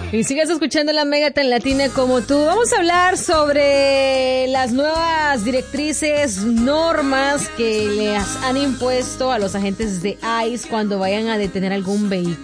Y sigues escuchando la Mega tan latina como tú. Vamos a hablar sobre las nuevas directrices, normas que les han impuesto a los agentes de ICE cuando vayan a detener algún vehículo.